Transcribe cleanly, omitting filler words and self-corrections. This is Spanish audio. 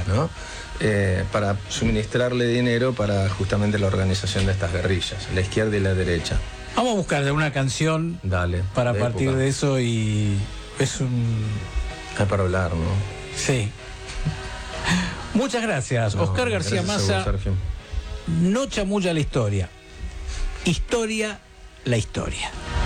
¿no? Para suministrarle dinero para justamente la organización de estas guerrillas, la izquierda y la derecha. Vamos a buscar una canción. Dale. Para partir época. de eso y es un... Hay para hablar, ¿no? Sí. Muchas gracias. No, Oscar García gracias a vos, Massa Sergio. no chamulla la historia. Historia, la historia.